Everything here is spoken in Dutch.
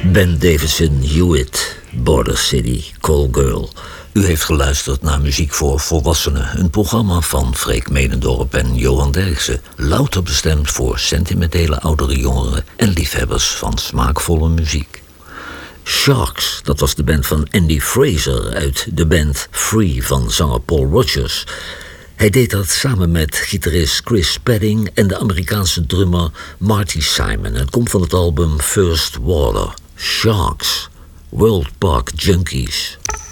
Ben Davidson Hewitt, Border City, Call Girl. U heeft geluisterd naar Muziek voor Volwassenen. Een programma van Freek Medendorp en Johan Derksen. Louter bestemd voor sentimentele oudere jongeren en liefhebbers van smaakvolle muziek. Sharks, dat was de band van Andy Fraser uit de band Free van zanger Paul Rodgers. Hij deed dat samen met gitarist Chris Spedding en de Amerikaanse drummer Marty Simon. Het komt van het album First Water. Sharks, World Park Junkies.